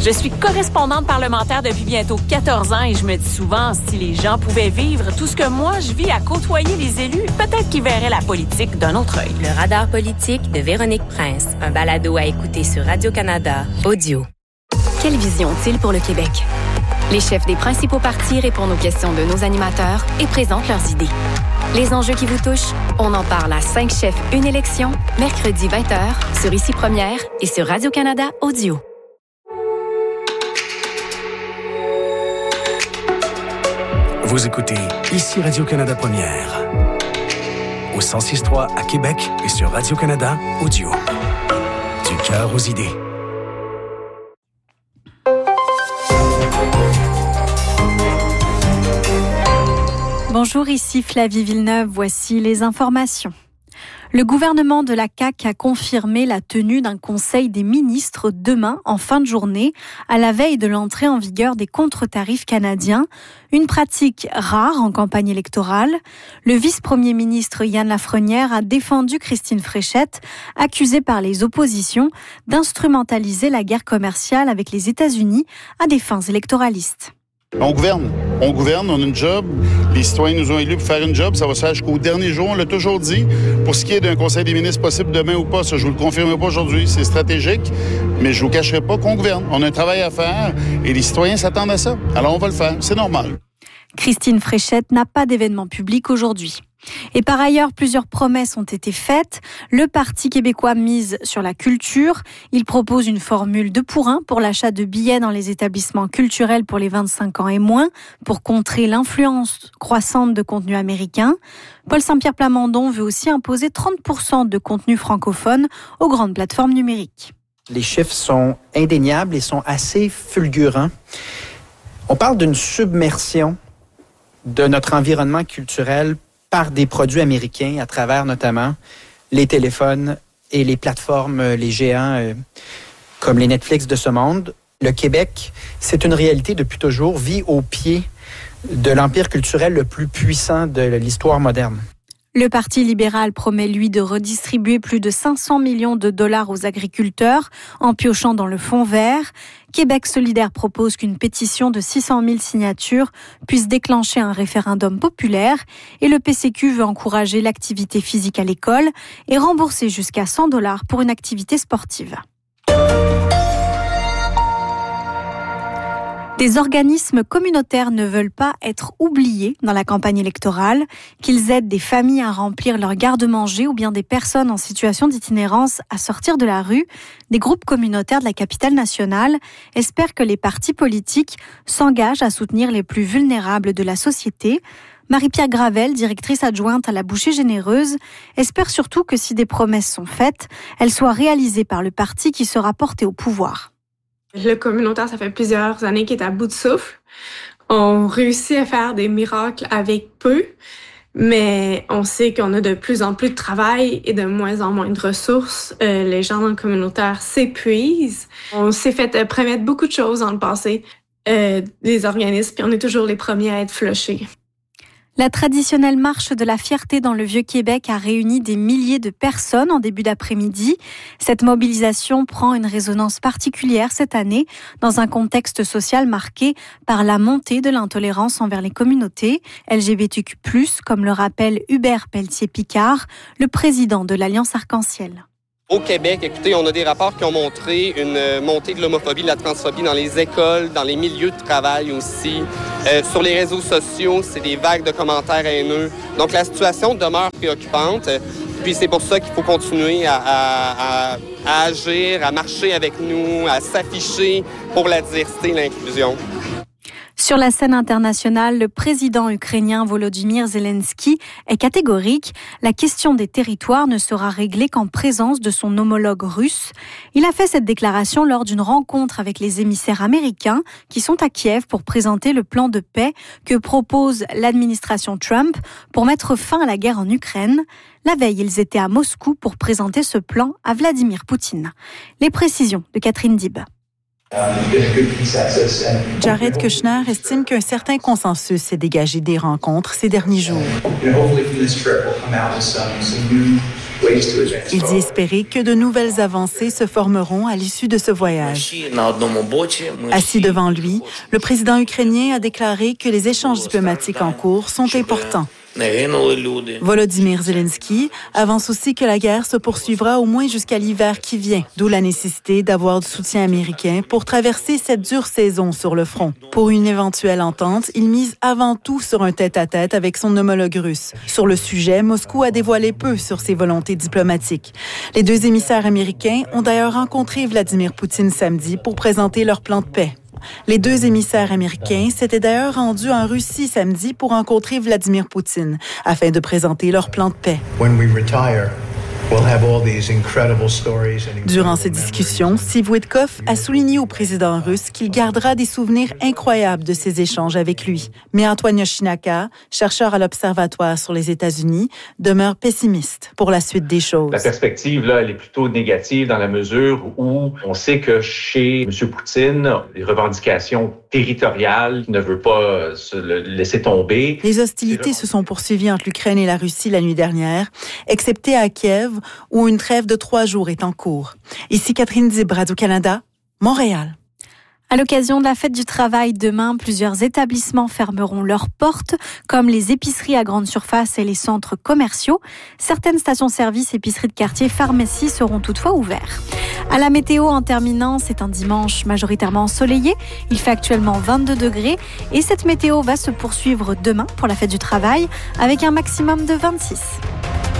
Je suis correspondante parlementaire depuis bientôt 14 ans et je me dis souvent, si les gens pouvaient vivre tout ce que moi je vis à côtoyer les élus, peut-être qu'ils verraient la politique d'un autre œil. Le radar politique de Véronique Prince, un balado à écouter sur Radio-Canada Audio. Quelle vision ont-ils pour le Québec? Les chefs des principaux partis répondent aux questions de nos animateurs et présentent leurs idées. Les enjeux qui vous touchent, on en parle à 5 chefs, une élection, mercredi 20h, sur Ici Première et sur Radio-Canada Audio. Vous écoutez Ici Radio-Canada Première. Au 106.3 à Québec et sur Radio-Canada Audio. Du cœur aux idées. Bonjour, ici Flavie Villeneuve. Voici les informations. Le gouvernement de la CAQ a confirmé la tenue d'un conseil des ministres demain en fin de journée, à la veille de l'entrée en vigueur des contre-tarifs canadiens, une pratique rare en campagne électorale. Le vice-premier ministre Yann Lafrenière a défendu Christine Fréchette, accusée par les oppositions d'instrumentaliser la guerre commerciale avec les États-Unis à des fins électoralistes. On gouverne, on a une job. Les citoyens nous ont élus pour faire une job. Ça va se faire jusqu'au dernier jour. On l'a toujours dit. Pour ce qui est d'un conseil des ministres possible demain ou pas, ça, je vous le confirme pas aujourd'hui. C'est stratégique, mais je vous cacherai pas qu'on gouverne. On a un travail à faire et les citoyens s'attendent à ça. Alors, on va le faire. C'est normal. Christine Fréchette n'a pas d'événement public aujourd'hui. Et par ailleurs, plusieurs promesses ont été faites. Le Parti québécois mise sur la culture. Il propose une formule 2 pour 1 pour l'achat de billets dans les établissements culturels pour les 25 ans et moins, pour contrer l'influence croissante de contenu américain. Paul Saint-Pierre Plamondon veut aussi imposer 30% de contenu francophone aux grandes plateformes numériques. Les chiffres sont indéniables et sont assez fulgurants. On parle d'une submersion de notre environnement culturel par des produits américains à travers notamment les téléphones et les plateformes, les géants comme les Netflix de ce monde. Le Québec, c'est une réalité depuis toujours, vit au pied de l'empire culturel le plus puissant de l'histoire moderne. Le Parti libéral promet, lui, de redistribuer plus de 500 millions de dollars aux agriculteurs en piochant dans le fonds vert. Québec solidaire propose qu'une pétition de 600 000 signatures puisse déclencher un référendum populaire et le PCQ veut encourager l'activité physique à l'école et rembourser jusqu'à 100 dollars pour une activité sportive. Des organismes communautaires ne veulent pas être oubliés dans la campagne électorale, qu'ils aident des familles à remplir leur garde-manger ou bien des personnes en situation d'itinérance à sortir de la rue. Des groupes communautaires de la capitale nationale espèrent que les partis politiques s'engagent à soutenir les plus vulnérables de la société. Marie-Pierre Gravel, directrice adjointe à la Bouchée Généreuse, espère surtout que si des promesses sont faites, elles soient réalisées par le parti qui sera porté au pouvoir. Le communautaire, ça fait plusieurs années qu'il est à bout de souffle. On réussit à faire des miracles avec peu, mais on sait qu'on a de plus en plus de travail et de moins en moins de ressources. Les gens dans le communautaire s'épuisent. On s'est fait promettre beaucoup de choses dans le passé, des organismes, puis on est toujours les premiers à être flushés. La traditionnelle marche de la fierté dans le Vieux-Québec a réuni des milliers de personnes en début d'après-midi. Cette mobilisation prend une résonance particulière cette année dans un contexte social marqué par la montée de l'intolérance envers les communautés LGBTQ+, comme le rappelle Hubert Pelletier-Picard, le président de l'Alliance Arc-en-Ciel. Au Québec, écoutez, on a des rapports qui ont montré une montée de l'homophobie, de la transphobie dans les écoles, dans les milieux de travail aussi. Sur les réseaux sociaux, c'est des vagues de commentaires haineux. Donc la situation demeure préoccupante. Puis c'est pour ça qu'il faut continuer à agir, à marcher avec nous, à s'afficher pour la diversité et l'inclusion. Sur la scène internationale, le président ukrainien Volodymyr Zelensky est catégorique. La question des territoires ne sera réglée qu'en présence de son homologue russe. Il a fait cette déclaration lors d'une rencontre avec les émissaires américains qui sont à Kiev pour présenter le plan de paix que propose l'administration Trump pour mettre fin à la guerre en Ukraine. La veille, ils étaient à Moscou pour présenter ce plan à Vladimir Poutine. Les précisions de Catherine Dib. Jared Kushner estime qu'un certain consensus s'est dégagé des rencontres ces derniers jours. Il dit espérer que de nouvelles avancées se formeront à l'issue de ce voyage. Assis devant lui, le président ukrainien a déclaré que les échanges diplomatiques en cours sont importants. Volodymyr Zelensky avance aussi que la guerre se poursuivra au moins jusqu'à l'hiver qui vient, d'où la nécessité d'avoir du soutien américain pour traverser cette dure saison sur le front. Pour une éventuelle entente, il mise avant tout sur un tête-à-tête avec son homologue russe. Sur le sujet, Moscou a dévoilé peu sur ses volontés diplomatiques. Les deux émissaires américains ont d'ailleurs rencontré Vladimir Poutine samedi pour présenter leur plan de paix. Les deux émissaires américains s'étaient d'ailleurs rendus en Russie samedi pour rencontrer Vladimir Poutine afin de présenter leur plan de paix. Durant ces discussions, Steve Witkoff a souligné au président russe qu'il gardera des souvenirs incroyables de ces échanges avec lui. Mais Antoine Yoshinaka, chercheur à l'Observatoire sur les États-Unis, demeure pessimiste pour la suite des choses. La perspective, là, elle est plutôt négative dans la mesure où on sait que chez M. Poutine, les revendications territoriales, il ne veut pas se laisser tomber. Les hostilités se sont poursuivies entre l'Ukraine et la Russie la nuit dernière, excepté à Kiev, où une trêve de 3 jours est en cours. Ici Catherine Dib, Radio-Canada, Montréal. À l'occasion de la fête du travail demain, plusieurs établissements fermeront leurs portes, comme les épiceries à grande surface et les centres commerciaux. Certaines stations-service, épiceries de quartier, pharmacies seront toutefois ouverts. À la météo, en terminant, c'est un dimanche majoritairement ensoleillé. Il fait actuellement 22 degrés et cette météo va se poursuivre demain pour la fête du travail avec un maximum de 26.